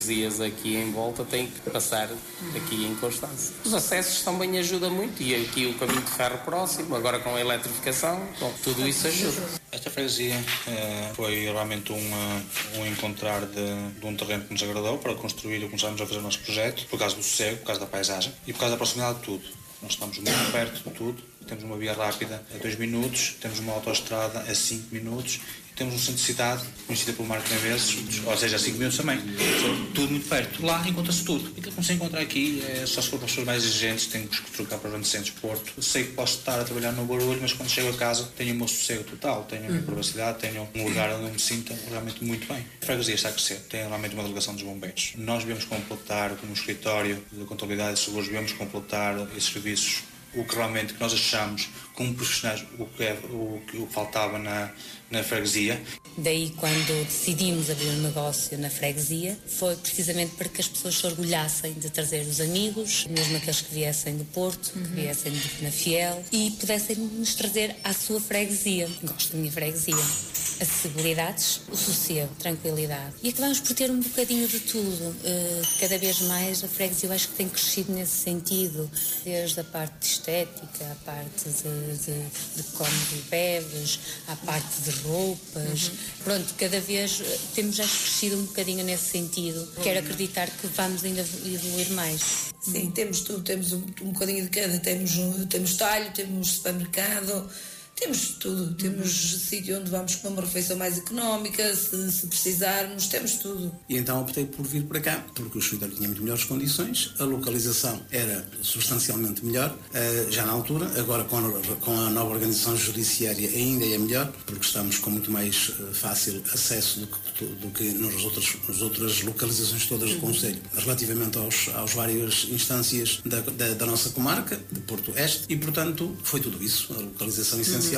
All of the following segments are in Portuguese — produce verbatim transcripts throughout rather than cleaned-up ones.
Dias aqui em volta têm que passar aqui em Constança. Os acessos também ajudam muito e aqui o caminho de ferro próximo, agora com a eletrificação, bom, tudo isso ajuda. Esta freguesia eh, foi realmente um, um encontrar de, de um terreno que nos agradou para construir e começarmos a fazer o nosso projeto, por causa do sossego, por causa da paisagem e por causa da proximidade de tudo. Nós estamos muito perto de tudo, temos uma via rápida a dois minutos, temos uma autoestrada a cinco minutos e temos um centro de cidade, conhecido pelo Marco Neves, ou seja, a cinco minutos também. Tudo muito perto. Lá encontra-se tudo. Aquilo que não se encontra aqui é só se for para pessoas mais exigentes, tenho que trocar para os grandes centros de Porto. Sei que posso estar a trabalhar no barulho, mas quando chego a casa tenho o meu sossego total, tenho a minha privacidade, tenho um lugar onde eu me sinto realmente muito bem. A freguesia está a crescer, tem realmente uma delegação dos bombeiros. Nós devemos completar, como escritório de contabilidade e seguros, devemos completar esses serviços, o que realmente que nós achamos como profissionais o que, é, o que faltava na, na freguesia. Daí, quando decidimos abrir um negócio na freguesia, foi precisamente para que as pessoas se orgulhassem de trazer os amigos, mesmo aqueles que viessem do Porto, uhum. que viessem de Penafiel, e pudessem nos trazer à sua freguesia. Gosto da minha freguesia. Acessibilidades, o sossego, tranquilidade. E acabamos por ter um bocadinho de tudo. Cada vez mais a freguesia eu acho que tem crescido nesse sentido, desde a parte de estética, a parte de, de, de comes e bebes, a parte de roupas. Uhum. Pronto, cada vez temos já crescido um bocadinho nesse sentido. Quero acreditar que vamos ainda evoluir mais. Sim, uhum. temos tudo, temos um, um bocadinho de cada. Temos, temos talho, temos supermercado. Temos tudo, temos uhum. sítio onde vamos comer uma refeição mais económica, se, se precisarmos, temos tudo. E então optei por vir para cá, porque o escritório tinha muito melhores condições, a localização era substancialmente melhor, uh, já na altura, agora com a, com a nova organização judiciária ainda é melhor, porque estamos com muito mais uh, fácil acesso do que, do que nas, outras, nas outras localizações todas do uhum. Conselho, relativamente aos, aos várias instâncias da, da, da nossa comarca, de Porto Oeste, e portanto foi tudo isso, a localização essencial.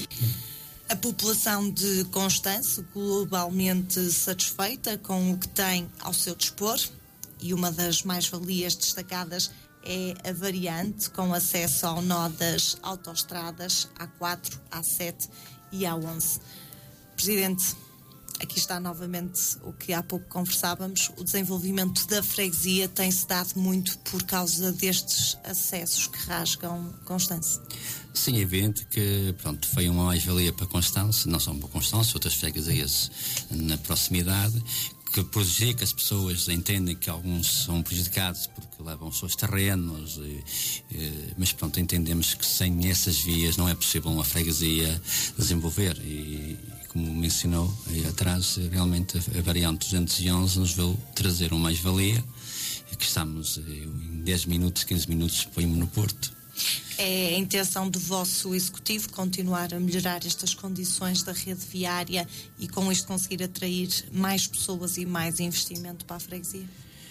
A população de Constança globalmente satisfeita com o que tem ao seu dispor, e uma das mais-valias destacadas é a variante com acesso ao nó das autoestradas A quatro, A sete e A onze. Presidente, aqui está novamente o que há pouco conversávamos. O desenvolvimento da freguesia tem-se dado muito por causa destes acessos que rasgam Constança. Sim, é evidente que pronto, foi uma mais-valia para Constança, não só para Constança, outras freguesias na proximidade, que proteger que as pessoas entendem que alguns são prejudicados porque levam os seus terrenos, e, e, mas pronto, entendemos que sem essas vias não é possível uma freguesia desenvolver e, como mencionou aí atrás, realmente a variante duzentos e onze nos veio trazer uma mais-valia, que estamos em dez minutos, quinze minutos põe-me no Porto. É a intenção do vosso executivo continuar a melhorar estas condições da rede viária e com isto conseguir atrair mais pessoas e mais investimento para a freguesia?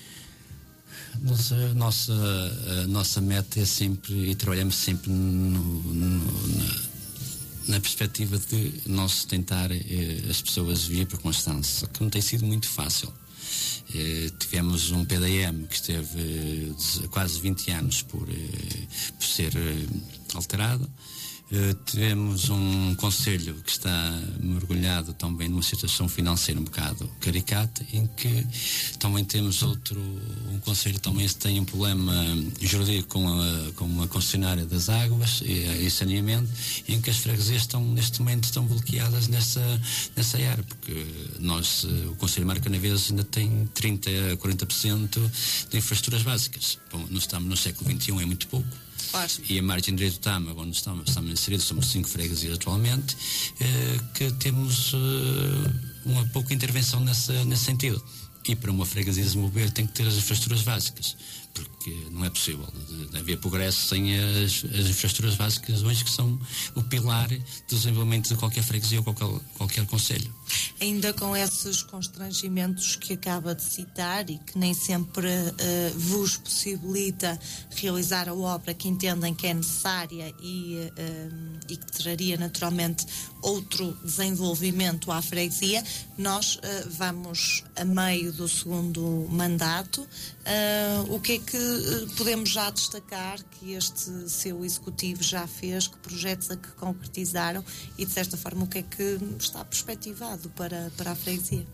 Nossa, nossa, a nossa meta é sempre, e trabalhamos sempre no, no, na, na perspectiva de nós tentar eh, as pessoas vir para Constança, que não tem sido muito fácil. Eh, tivemos um P D M que esteve eh, quase vinte anos por, eh, por ser eh, alterado. Uh, tivemos um conselho que está mergulhado também numa situação financeira um bocado caricata, em que também temos outro, um conselho também que tem um problema jurídico com a, com a concessionária das águas e, e saneamento, em que as freguesias estão, neste momento, estão bloqueadas nessa, nessa área, porque nós, o Conselho Marco Neves ainda tem trinta a quarenta por cento de infraestruturas básicas. Bom, nós estamos no século vinte e um, é muito pouco. Claro. E a margem direita do Tama, onde estamos, estamos inseridos, somos cinco freguesias atualmente, eh, que temos eh, uma pouca intervenção nessa, nesse sentido. E para uma freguesia desenvolver tem que ter as infraestruturas básicas, porque não é possível de, de haver progresso sem as, as infraestruturas básicas hoje, que são o pilar do desenvolvimento de qualquer freguesia ou qualquer, qualquer concelho. Ainda com esses constrangimentos que acaba de citar e que nem sempre uh, vos possibilita realizar a obra que entendem que é necessária e, uh, e que traria naturalmente outro desenvolvimento à freguesia, nós uh, vamos a meio do segundo mandato. Uh, o que é que uh, podemos já destacar que este seu executivo já fez, que projetos a que concretizaram e de certa forma o que é que está perspectivado para, para a freguesia?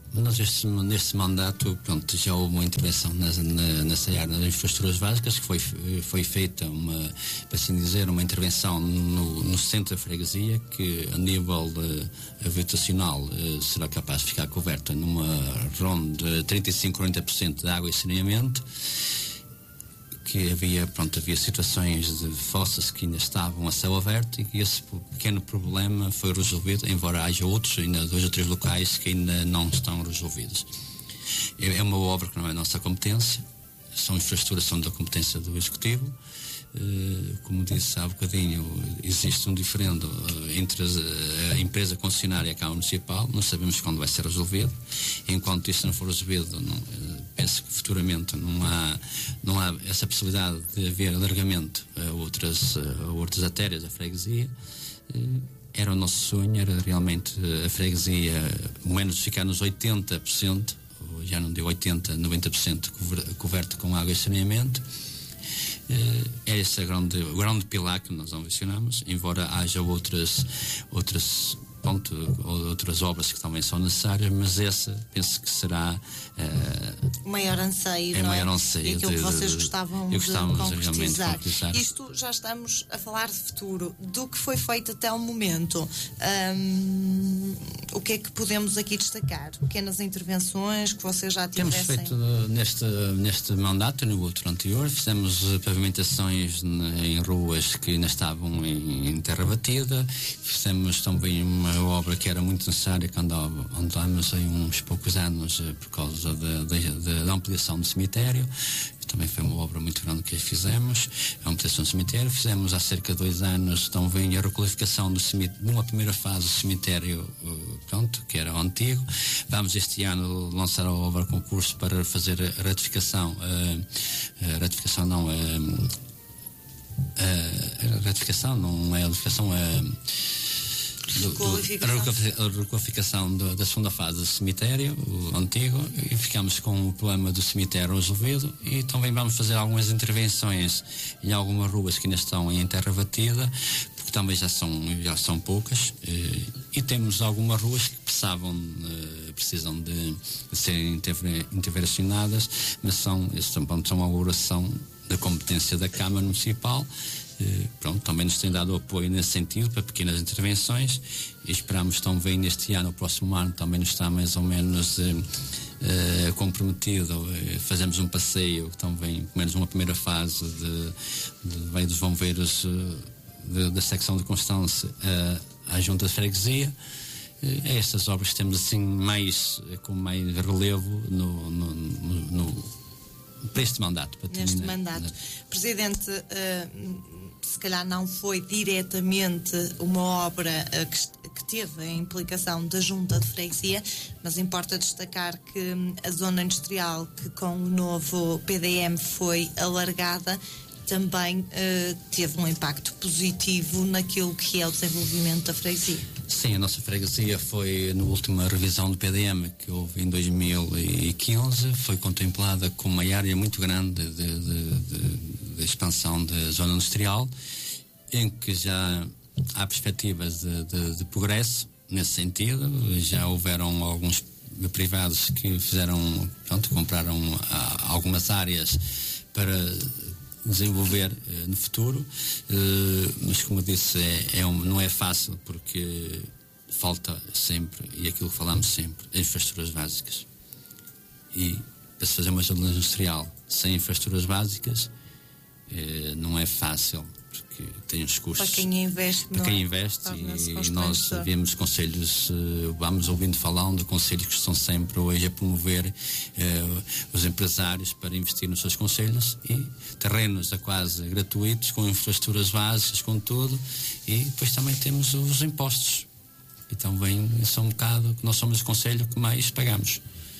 Nós este, neste mandato, pronto, já houve uma intervenção nessa, nessa área das infraestruturas básicas, que foi, foi feita uma, para assim dizer, uma intervenção no, no centro da freguesia, que a nível uh, habitacional uh, será capaz de ficar coberta numa ronda de trinta e cinco a quarenta por cento de água e saneamento, que havia, pronto, havia situações de fossas que ainda estavam a céu aberto e que esse pequeno problema foi resolvido, embora haja outros, ainda dois ou três locais que ainda não estão resolvidos. É uma obra que não é nossa competência, são infraestruturas, são da competência do Executivo. Como disse há bocadinho, existe um diferendo entre a empresa concessionária e a Câmara Municipal, não sabemos quando vai ser resolvido. Enquanto isso não for resolvido, não, penso que futuramente não há, não há essa possibilidade de haver alargamento a outras, a outras artérias da freguesia. Era o nosso sonho, era realmente a freguesia, ao menos ficar nos oitenta por cento, já não deu oitenta por cento, noventa por cento coberto com água e saneamento. É esse grande, o grande pilar que nós ambicionamos, embora haja outras, outras, ponto, outras obras que também são necessárias, mas essa penso que será uh, o maior anseio, é não maior é? anseio E aquilo de, que vocês de, gostavam de, de concretizar. concretizar. Isto já estamos a falar de futuro, do que foi feito até o momento. Um, o que é que podemos aqui destacar? Pequenas intervenções que vocês já tivessem? Temos feito neste, neste mandato, no outro anterior, fizemos pavimentações em ruas que ainda estavam em, em terra batida, fizemos também uma obra que era muito necessária, que andava, andámos aí uns poucos anos por causa da, da, da ampliação do cemitério. Também foi uma obra muito grande que fizemos, a ampliação do cemitério. Fizemos há cerca de dois anos também a requalificação do cemitério, numa primeira fase do cemitério, pronto, que era o antigo. Vamos este ano lançar a obra concurso para fazer a ratificação, a, a ratificação não, a, a, a ratificação não é a ratificação, a Do, do, a requalificação da segunda fase do cemitério, o antigo, e ficamos com o problema do cemitério resolvido. E também vamos fazer algumas intervenções em algumas ruas que ainda estão em terra batida, porque também já são, já são poucas, e, e temos algumas ruas que precisavam, precisam de, de serem intervencionadas, mas são, são uma elaboração da competência da Câmara Municipal. Pronto, também nos tem dado apoio nesse sentido para pequenas intervenções e esperamos também neste ano, o próximo ano também nos está mais ou menos eh, eh, comprometido. Eh, fazemos um passeio também, pelo menos uma primeira fase de, de, de dos bombeiros de, da secção de Constância eh, à junta de freguesia. É estas obras que temos assim mais, com mais relevo no, no, no, no para este mandato. Para Neste terminar. mandato. Presidente, uh, se calhar não foi diretamente uma obra uh, que, que teve a implicação da junta de freguesia, mas importa destacar que um, a zona industrial, que com o novo P D M foi alargada, também uh, teve um impacto positivo naquilo que é o desenvolvimento da freguesia. Sim, a nossa freguesia foi, na última revisão do P D M que houve em dois mil e quinze, foi contemplada com uma área muito grande de, de, de, de expansão da zona industrial, em que já há perspectivas de, de, de progresso nesse sentido. Já houveram alguns privados que fizeram, pronto, compraram a, algumas áreas para desenvolver uh, no futuro, uh, mas como eu disse, é, é um, não é fácil, porque falta sempre, e aquilo que falamos sempre, infraestruturas básicas. E para se fazer uma zona industrial sem infraestruturas básicas uh, não é fácil, porque tem os custos. Para quem investe, para quem investe e, e nós vemos conselhos, uh, vamos ouvindo falar de conselhos que estão sempre hoje a promover uh, os empresários para investir nos seus conselhos, e terrenos a quase gratuitos, com infraestruturas básicas, com tudo, e depois também temos os impostos, e também são um bocado que nós somos o conselho que mais pagamos.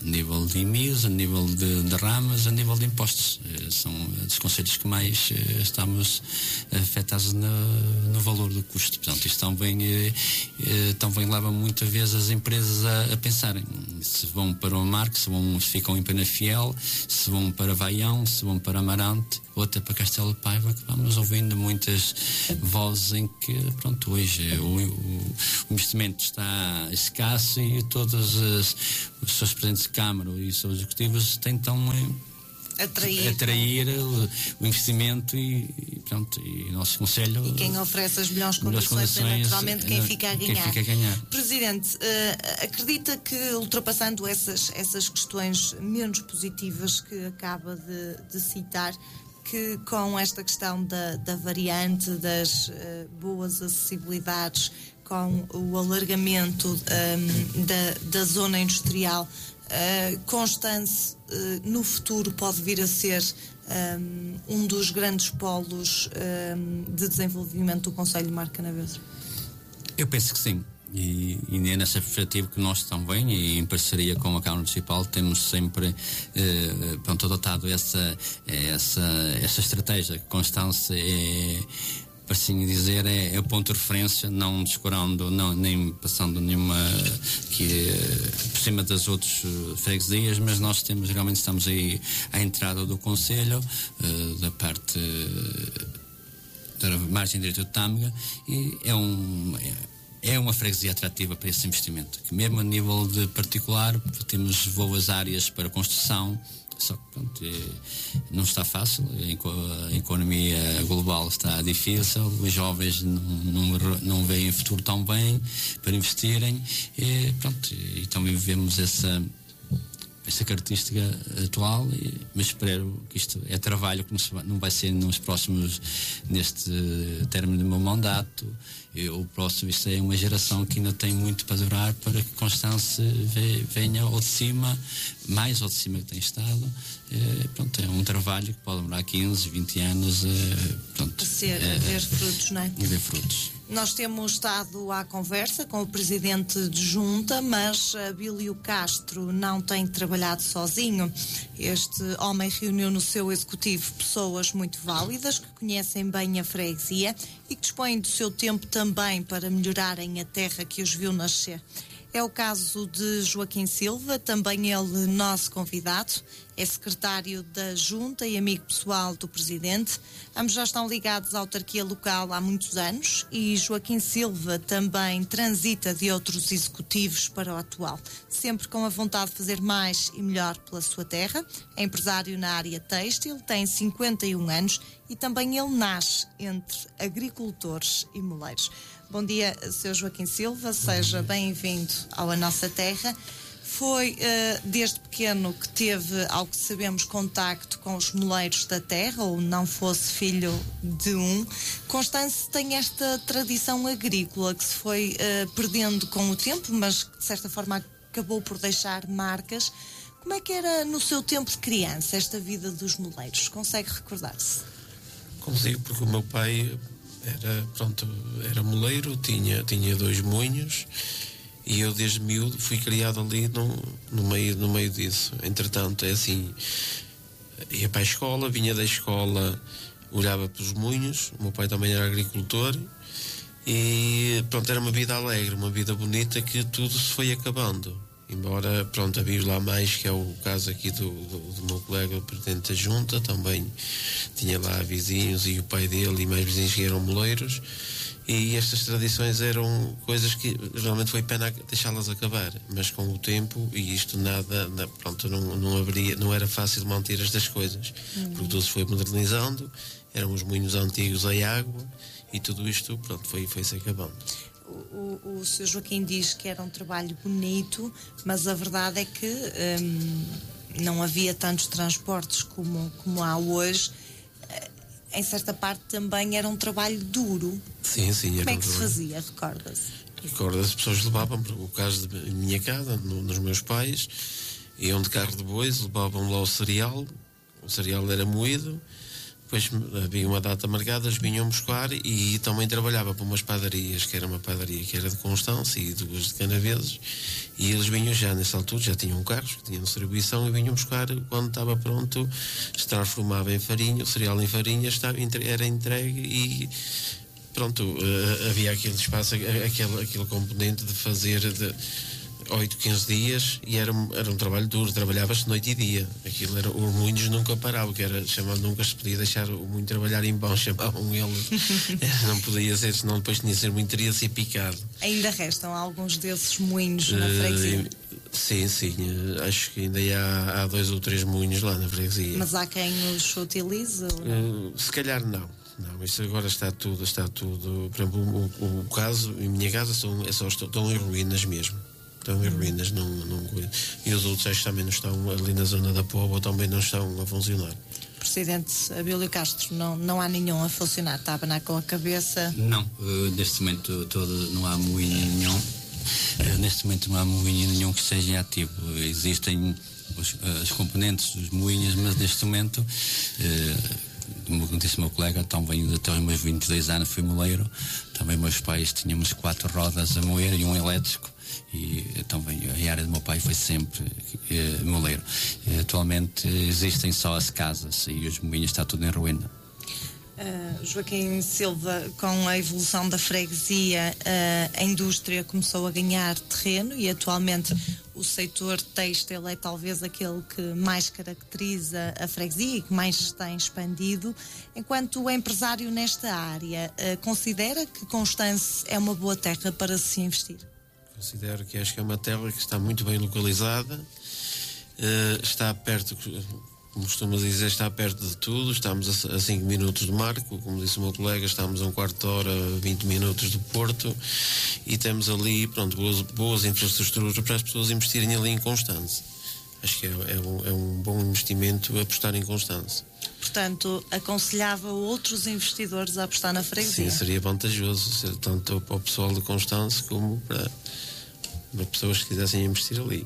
A nível de I M I S, a nível de, de ramas, a nível de impostos. São os conselhos que mais estamos afetados no, no valor do custo. Portanto, isto também, também leva muitas vezes as empresas a, a pensarem se vão para o Marco, se, vão, se ficam em Penafiel, se vão para Vaião, se vão para Amarante ou até para Castelo de Paiva, que vamos ouvindo muitas vozes em que, pronto, hoje o, o, o investimento está escasso e todos os, os seus presidentes de Câmara e os seus executivos tentam atrair, atrair o, o investimento e, e, pronto, e o nosso Conselho... E quem oferece as melhores condições, condições é naturalmente quem, é, fica a ganhar. quem fica a ganhar. Presidente, uh, acredita que ultrapassando essas, essas questões menos positivas que acaba de, de citar, que com esta questão da, da variante, das uh, boas acessibilidades, com o alargamento um, da, da zona industrial, uh, Constance uh, no futuro pode vir a ser um, um dos grandes polos um, de desenvolvimento do Concelho de Marco Canaveses? Eu penso que sim. E, e é nessa perspectiva que nós também, e em parceria com a Câmara Municipal, temos sempre eh, pronto, adotado essa, essa, essa estratégia. Constância é, para assim dizer, é, é o ponto de referência, não descurando, não, nem passando nenhuma que, por cima das outras freguesias, mas nós temos, realmente estamos aí à entrada do Conselho, eh, da parte da margem direita do Tâmega, e é um... É, É uma freguesia atrativa para esse investimento, que mesmo a nível de particular temos boas áreas para construção, só que pronto, é, não está fácil, a economia global está difícil, os jovens não, não, não veem futuro tão bem para investirem, e, pronto, e também vivemos essa essa característica atual, mas espero que isto é trabalho que não vai ser nos próximos, neste término do meu mandato. O próximo, isto é uma geração que ainda tem muito para durar para que Constância venha ao de cima, mais ao de cima que tem estado. É, pronto, é um trabalho que pode demorar quinze, vinte anos é, pronto, a ser, é, a ver frutos, não é? A ver frutos. Nós temos estado à conversa com o Presidente de Junta, mas Abílio Castro não tem trabalhado sozinho. Este homem reuniu no seu executivo pessoas muito válidas, que conhecem bem a freguesia e que dispõem do seu tempo também para melhorarem a terra que os viu nascer. É o caso de Joaquim Silva, também ele nosso convidado, é secretário da Junta e amigo pessoal do Presidente. Ambos já estão ligados à autarquia local há muitos anos e Joaquim Silva também transita de outros executivos para o atual, sempre com a vontade de fazer mais e melhor pela sua terra. É empresário na área têxtil, tem cinquenta e um anos e também ele nasce entre agricultores e moleiros. Bom dia, senhor Joaquim Silva, seja bem-vindo à nossa terra. Foi uh, desde pequeno que teve, ao que sabemos, contacto com os moleiros da terra, ou não fosse filho de um. Constância tem esta tradição agrícola que se foi uh, perdendo com o tempo, mas que de certa forma acabou por deixar marcas. Como é que era no seu tempo de criança esta vida dos moleiros? Consegue recordar-se? Consigo, porque o meu pai era, pronto, era moleiro, tinha, tinha dois moinhos e eu desde miúdo fui criado ali no, no, meio, no meio disso. Entretanto, é assim, ia para a escola, vinha da escola, olhava para os moinhos, o meu pai também era agricultor e pronto, era uma vida alegre, uma vida bonita que tudo se foi acabando. Embora, pronto, havia lá mais, que é o caso aqui do, do, do meu colega, o presidente da Junta, também tinha lá vizinhos e o pai dele e mais vizinhos que eram moleiros, e estas tradições eram coisas que realmente foi pena deixá-las acabar, mas com o tempo, e isto nada, pronto, não, não, haveria, não era fácil manter estas coisas, uhum. porque tudo se foi modernizando, eram os moinhos antigos a água, e tudo isto, pronto, foi, foi-se acabando. O, o senhor Joaquim diz que era um trabalho bonito, mas a verdade é que hum, não havia tantos transportes como, como há hoje. Em certa parte também era um trabalho duro. Sim, sim. Como era é que um se fazia? Recorda-se? Recorda-se, as pessoas levavam, o caso da minha casa, no, nos meus pais, iam de carro de bois, levavam lá o cereal, o cereal era moído, depois havia uma data marcada, eles vinham buscar e também trabalhava para umas padarias, que era uma padaria que era de Constância e duas de Canaveses, e eles vinham já nessa altura, já tinham carros que tinham distribuição e vinham buscar quando estava pronto, se transformava em farinha, o cereal em farinha estava, era entregue e pronto, uh, havia aquele espaço, aquele, aquele componente de fazer de oito, quinze dias e era, era um trabalho duro, trabalhava-se noite e dia. Aquilo era, os moinhos nunca paravam, que era chamado, nunca se podia deixar o moinho trabalhar em vão, chamavam eles. Não podia ser, senão depois tinha de ser muito, teria de ser picado. Ainda restam alguns desses moinhos na freguesia? Uh, sim, sim, acho que ainda há, há dois ou três moinhos lá na freguesia. Mas há quem os utilize? Uh, se calhar não. Não, isso agora está tudo, está tudo. Por exemplo, o, o, o caso, em minha casa, são, é só, estão em ruínas mesmo. Estão em ruínas, não, não, e os outros acho que também não estão, ali na zona da Póvoa, também não estão a funcionar. Presidente Abílio Castro, não, não há nenhum a funcionar, está a abanar com a cabeça? Não, uh, neste momento todo não há moinho nenhum, uh, neste momento não há moinho nenhum que esteja ativo. Existem os, uh, os componentes dos moinhos, mas neste momento, uh, como disse o meu colega, então venho até os meus vinte e dois anos, fui moleiro, também meus pais tínhamos quatro rodas a moer e um elétrico. E também a área do meu pai foi sempre eh, moleiro. E, atualmente existem só as casas e os moinhos, está tudo em ruína. Uh, Joaquim Silva, com a evolução da freguesia, uh, a indústria começou a ganhar terreno e atualmente o setor têxtil é talvez aquele que mais caracteriza a freguesia e que mais se tem expandido. Enquanto empresário nesta área, uh, considera que Constance é uma boa terra para se investir? Considero que acho que é uma terra que está muito bem localizada, uh, está perto, como costuma dizer, está perto de tudo. Estamos a cinco minutos do Marco, como disse o meu colega, estamos a um quarto de hora, vinte minutos do Porto, e temos ali, pronto, boas, boas infraestruturas para as pessoas investirem ali em Constance. Acho que é, é, um, é um bom investimento apostar em Constance. Portanto, aconselhava outros investidores a apostar na freguesia? Sim, seria vantajoso, tanto para o pessoal de Constance como para, para pessoas que quisessem investir ali.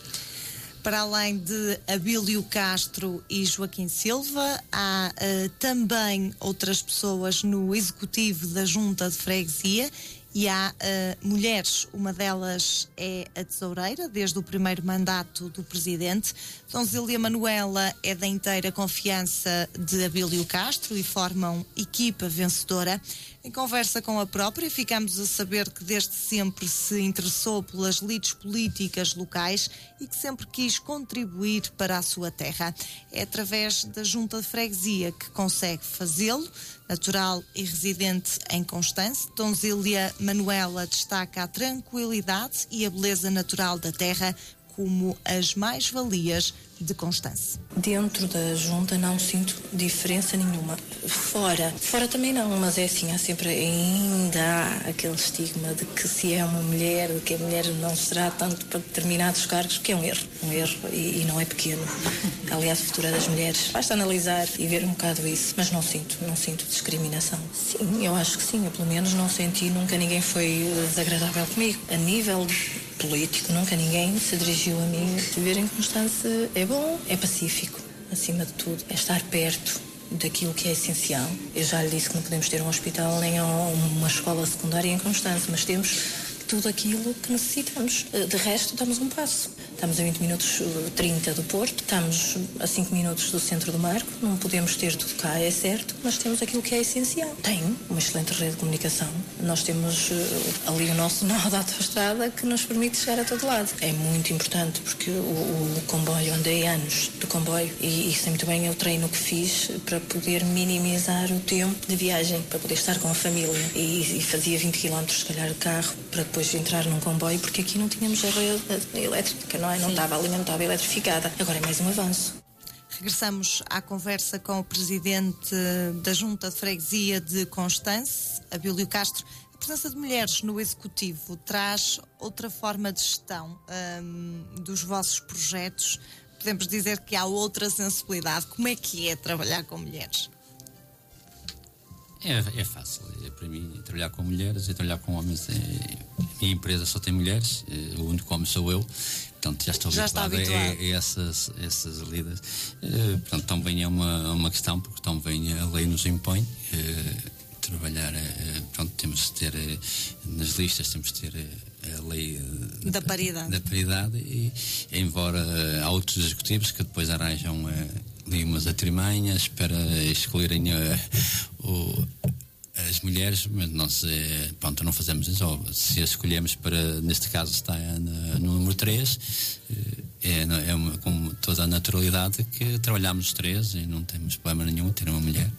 Para além de Abílio Castro e Joaquim Silva, há uh, também outras pessoas no executivo da Junta de Freguesia e há uh, mulheres. Uma delas é a tesoureira, desde o primeiro mandato do presidente. Donzília Manuela é da inteira confiança de Abílio Castro e formam equipa vencedora. Em conversa com a própria, ficamos a saber que desde sempre se interessou pelas lides políticas locais e que sempre quis contribuir para a sua terra. É através da Junta de Freguesia que consegue fazê-lo. Natural e residente em Constance, Donzília Manuela destaca a tranquilidade e a beleza natural da terra como as mais-valias de Constance. Dentro da junta não sinto diferença nenhuma. Fora, fora também não, mas é assim, há sempre ainda há aquele estigma de que se é uma mulher, de que a mulher não será tanto para determinados cargos, que é um erro, um erro e, e não é pequeno. Aliás, a futura das mulheres, basta analisar e ver um bocado isso, mas não sinto, não sinto discriminação. Sim, eu acho que sim, eu pelo menos não senti, nunca ninguém foi desagradável comigo. A nível político, nunca ninguém se dirigiu a mim. Viver em Constance é bom, é pacífico, acima de tudo, é estar perto daquilo que é essencial. Eu já lhe disse que não podemos ter um hospital nem uma escola secundária em Constance, mas temos tudo aquilo que necessitamos. De resto, damos um passo. Estamos a vinte minutos, trinta do Porto, estamos a cinco minutos do centro do Marco, não podemos ter tudo cá, é certo, mas temos aquilo que é essencial. Tem uma excelente rede de comunicação. Nós temos uh, ali o nosso nó da autoestrada que nos permite chegar a todo lado. É muito importante porque o, o comboio, andei anos do comboio e, e sei muito bem o treino que fiz para poder minimizar o tempo de viagem, para poder estar com a família. E, e fazia vinte quilómetros, se calhar, de carro, para depois entrar num comboio, porque aqui não tínhamos a rede elétrica, não é? Não estava alimentada, eletrificada. Agora é mais um avanço. Regressamos à conversa com o presidente da Junta de Freguesia de Constance, Abílio Castro. A presença de mulheres no executivo traz outra forma de gestão hum, dos vossos projetos. Podemos dizer que há outra sensibilidade. Como é que é trabalhar com mulheres? É, é fácil, é, para mim, trabalhar com mulheres e trabalhar com homens. É, a minha empresa só tem mulheres, é, o único homem sou eu, portanto já estou já habituado, está habituado. a, a essas, essas lidas. É, portanto, também é uma, uma questão, porque também a lei nos impõe. É, trabalhar, pronto, temos de ter nas listas, temos de ter a lei da paridade, da paridade e, embora há outros executivos que depois arranjam ali umas atrimanhas para escolherem o, as mulheres, mas nós, pronto, não fazemos isso. Se as escolhemos para, neste caso está no número três, é, é uma, com toda a naturalidade que trabalhamos os três e não temos problema nenhum em ter uma mulher.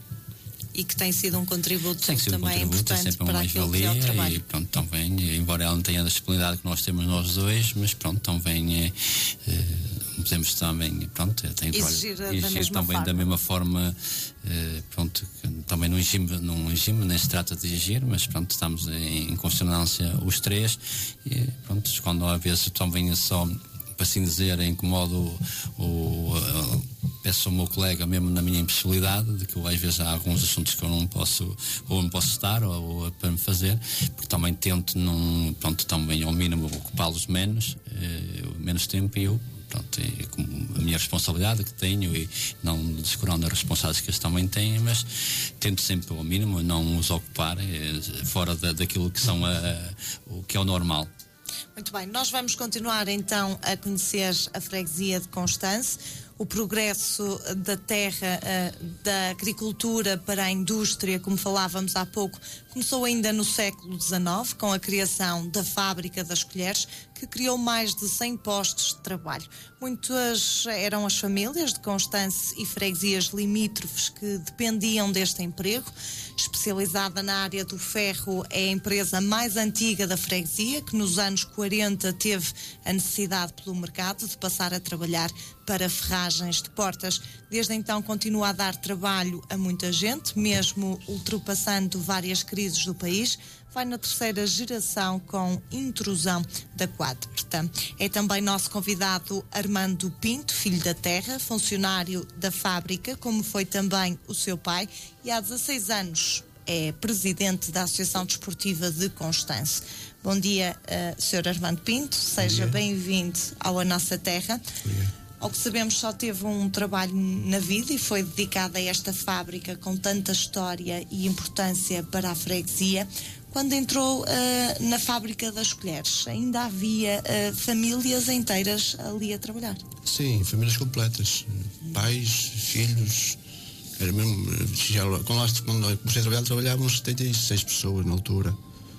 E que tem sido um contributo tem sido também um contributo, importante é sempre para uma aquilo que é o trabalho. E pronto, também, embora ela não tenha a disponibilidade que nós temos nós dois, mas pronto, também é, é, podemos também, pronto, tem exigir, trabalho, da exigir mesma também forma. da mesma forma, é, pronto, também não exigimos, não exigimos, nem se trata de exigir, mas pronto, estamos em, em consonância os três e pronto, quando às vezes também é só, para assim dizer, incomodo o, o, o peço ao meu colega mesmo na minha impossibilidade, de que eu, às vezes há alguns assuntos que eu não posso, ou não posso estar, ou, ou para me fazer, porque também tento, num, pronto, também ao mínimo ocupá-los menos, eh, menos tempo e eu, pronto, é como a minha responsabilidade que tenho e não descurando as responsabilidades que eles também têm, mas tento sempre ao mínimo não os ocupar eh, fora da, daquilo que são a, a, o que é o normal. Muito bem, nós vamos continuar então a conhecer a freguesia de Constance, o progresso da terra, da agricultura para a indústria, como falávamos há pouco, começou ainda no século dezenove, com a criação da Fábrica das Colheres, que criou mais de cem postos de trabalho. Muitas eram as famílias de Constance e freguesias limítrofes que dependiam deste emprego. Especializada na área do ferro, é a empresa mais antiga da freguesia, que nos anos quarenta teve a necessidade pelo mercado de passar a trabalhar para ferragens de portas. Desde então continua a dar trabalho a muita gente, mesmo ultrapassando várias crises do país. Vai na terceira geração com intrusão da Quadperta. É também nosso convidado Armando Pinto, filho da terra, funcionário da fábrica, como foi também o seu pai, e há dezasseis anos é presidente da Associação Desportiva de Constance. Bom dia, uh, senhor Armando Pinto, seja bem-vindo ao A Nossa Terra. Ao que sabemos, só teve um trabalho na vida e foi dedicado a esta fábrica com tanta história e importância para a freguesia. Quando entrou uh, na Fábrica das Colheres, ainda havia uh, famílias inteiras ali a trabalhar? Sim, famílias completas. Pais, filhos. Era mesmo, já, quando, nós, quando eu comecei a trabalhar, trabalhavam setenta e seis pessoas na altura.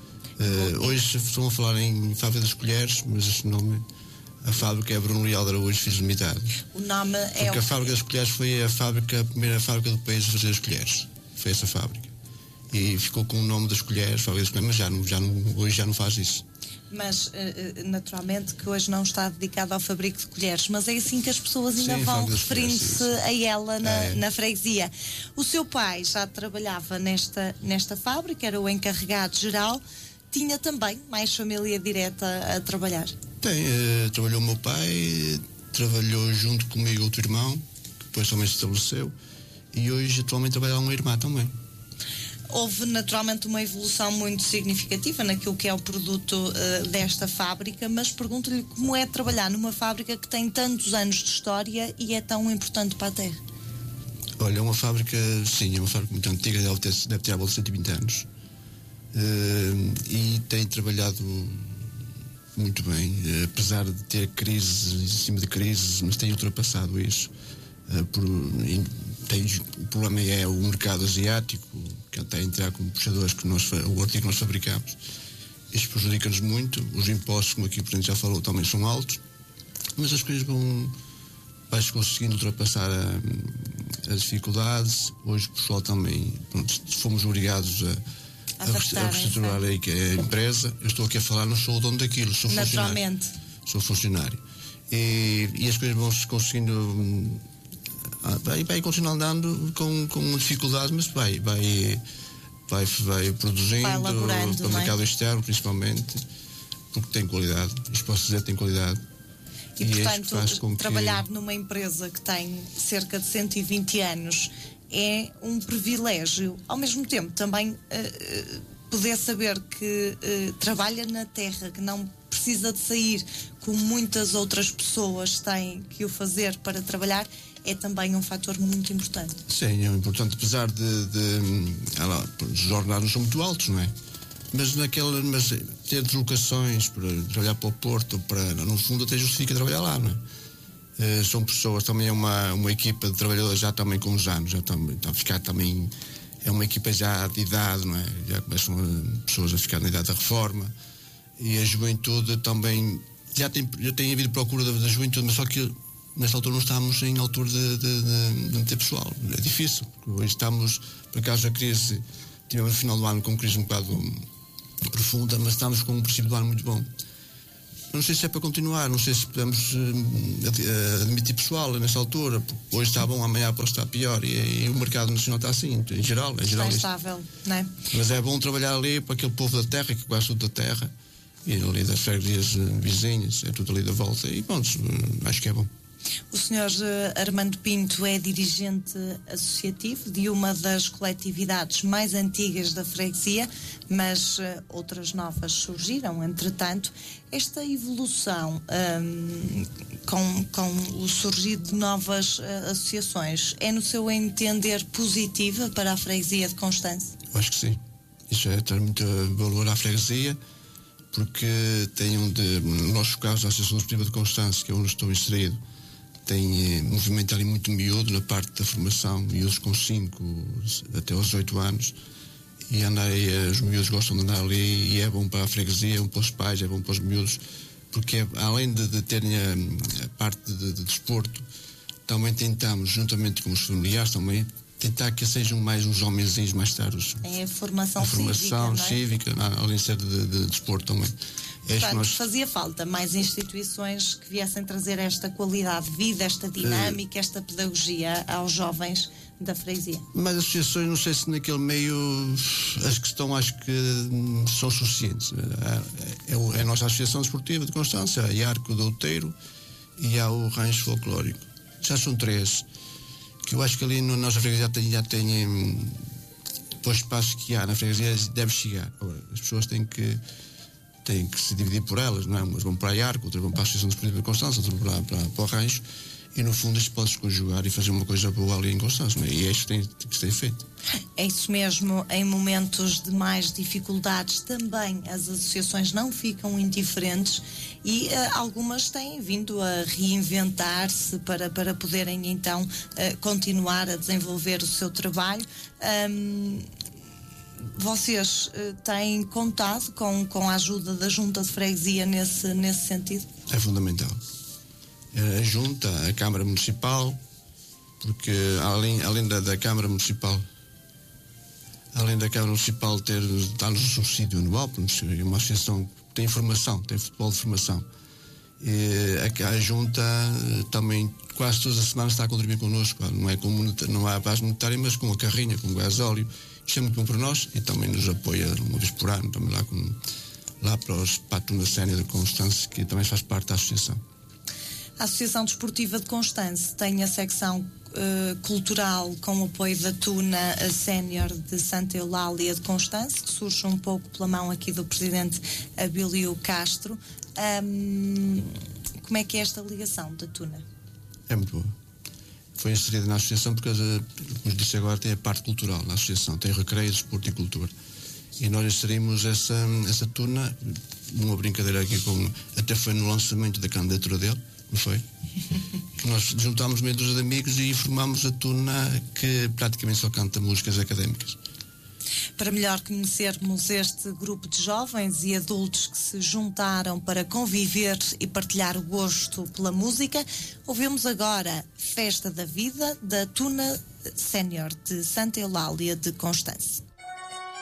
Uh, hoje estão a falar em Fábrica das Colheres, mas este nome, a fábrica é Bruno Leal de Araújo Filhos Limitada. O nome é Porque o... a Fábrica das Colheres foi a, fábrica, a primeira fábrica do país a fazer as colheres. Foi essa fábrica. E ficou com o nome das colheres, Fábrica das Colheres, mas já não, já não, hoje já não faz isso. Mas, naturalmente, que hoje não está dedicado ao fabrico de colheres, mas é assim que as pessoas ainda sim, vão referindo-se a ela na, é. na freguesia. O seu pai já trabalhava nesta, nesta fábrica, era o encarregado geral, tinha também mais família direta a trabalhar? Tem, uh, trabalhou o meu pai, trabalhou junto comigo outro irmão, que depois também se estabeleceu, e hoje atualmente trabalha uma irmã também. Houve naturalmente uma evolução muito significativa naquilo que é o produto uh, desta fábrica, mas pergunto-lhe como é trabalhar numa fábrica que tem tantos anos de história e é tão importante para a terra. Olha, é uma fábrica, sim, é uma fábrica muito antiga, deve ter, deve ter à volta de cento e vinte anos, uh, e tem trabalhado muito bem, uh, apesar de ter crises em cima de crises, mas tem ultrapassado isso. Uh, por, in, tem, o problema é o mercado asiático, que está a entrar com puxadores que nós, o artigo que nós fabricamos. Isto prejudica-nos muito. Os impostos, como aqui o Presidente já falou, também são altos, mas as coisas vão, vais conseguindo ultrapassar a, as dificuldades. Hoje o pessoal também, pronto, fomos obrigados a, a, a reestruturar aí que é a empresa. Eu estou aqui a falar, não sou o dono daquilo, sou funcionário. Sou funcionário. E, e as coisas vão-se conseguindo. Ah, vai, vai continuar andando com, com dificuldades, mas vai, vai, vai, vai produzindo vai para o mercado externo, principalmente, porque tem qualidade. Isto posso dizer, tem qualidade. E, e portanto, trabalhar que... numa empresa que tem cerca de cento e vinte anos é um privilégio. Ao mesmo tempo, também uh, poder saber que uh, trabalha na terra, que não precisa de sair, como muitas outras pessoas têm que o fazer para trabalhar, é também um fator muito importante. Sim, é importante, apesar de, de ah lá, os ordenados são muito altos, não é? Mas, naquela, mas ter deslocações para trabalhar para o Porto, para, no fundo até justifica trabalhar lá, não é? Uh, são pessoas, também é uma, uma equipa de trabalhadores já também com os anos, já também, está a ficar também, é uma equipa já de idade, não é? Já começam a, pessoas a ficar na idade da reforma, e a juventude também, já tem, já tem havido procura da, da juventude, mas só que nesta altura não estamos em altura de, de, de, de meter pessoal, é difícil, hoje estamos, por acaso a crise, tivemos no final do ano com uma crise um bocado profunda, mas estamos com um princípio do ano muito bom. Não sei se é para continuar, não sei se podemos uh, admitir pessoal nesta altura, porque hoje está bom, amanhã pode estar pior, e, e o mercado nacional está assim, em geral. Em geral está estável, não é? Mas é bom trabalhar ali para aquele povo da terra, que gosta tudo da terra, e ali das freguesias uh, vizinhas, é tudo ali da volta, e bom, uh, acho que é bom. O senhor Armando Pinto é dirigente associativo de uma das coletividades mais antigas da freguesia, mas uh, outras novas surgiram, entretanto. Esta evolução um, com, com o surgir de novas uh, associações é, no seu entender, positiva para a freguesia de Constance? Eu acho que sim. Isso é ter muito valor à freguesia, porque tem um de, no nosso caso, a Associação Desportiva de Constance, que é onde estou inserido, tem eh, movimento ali muito miúdo na parte da formação, miúdos com cinco até aos oito anos, e andar aí, os miúdos gostam de andar ali, e é bom para a freguesia, é bom para os pais, é bom para os miúdos, porque é, além de, de terem a, a parte de, de desporto, também tentamos, juntamente com os familiares, também tentar que sejam mais uns homenzinhos mais tarde. É a formação, a formação cívica, cívica, não é? Além de ser de, de, de desporto também. É Portanto, nós... fazia falta mais instituições que viessem trazer esta qualidade de vida, esta dinâmica, esta pedagogia aos jovens da freguesia. Mas as associações, não sei se naquele meio, as que estão, acho que são suficientes. É, é, é a nossa Associação Desportiva de Constância, a Iarco do Outeiro e há o Rancho Folclórico. Já são três, que eu acho que ali na nossa freguesia já tem, já tem para o espaço que há na freguesia deve chegar. Agora, as pessoas têm que têm que se dividir por elas, não é? Umas vão para a Iarco, outras vão para a Associação Desportiva de Constância, outras para, para, para o Rancho, e no fundo isto pode-se conjugar e fazer uma coisa boa ali em Constância, não é? E é isto que tem, que se tem feito. É isso mesmo, em momentos de mais dificuldades também as associações não ficam indiferentes e uh, algumas têm vindo a reinventar-se para, para poderem então uh, continuar a desenvolver o seu trabalho. Um, Vocês uh, têm contado com, com a ajuda da Junta de Freguesia nesse, nesse sentido? É fundamental. A Junta, a Câmara Municipal, porque além, além da, da Câmara Municipal, além da Câmara Municipal ter, dar-nos um subsídio anual, porque uma associação tem formação, tem futebol de formação. E a, a Junta também quase todas as semanas está a contribuir connosco, não é, com, não é a base monetária, mas com a carrinha, com o gasóleo. Isto é muito bom para nós e também nos apoia uma vez por ano, também lá, com, lá para, os, para a Tuna Sénior de Constance, que também faz parte da associação. A Associação Desportiva de Constance tem a secção uh, cultural com o apoio da Tuna Sénior de Santa Eulália de Constance, que surge um pouco pela mão aqui do presidente Abílio Castro. Um, como é que é esta ligação da Tuna? É muito boa. Foi inserida na associação porque, como disse agora, tem a parte cultural na associação, tem recreio, desporto e cultura. E nós inserimos essa, essa Tuna, uma brincadeira aqui com, até foi no lançamento da candidatura dele, não foi? Que nós juntámos meio dos amigos e formámos a Tuna, que praticamente só canta músicas académicas. Para melhor conhecermos este grupo de jovens e adultos que se juntaram para conviver e partilhar o gosto pela música, ouvimos agora Festa da Vida, da Tuna Sénior de Santa Eulália de Constance.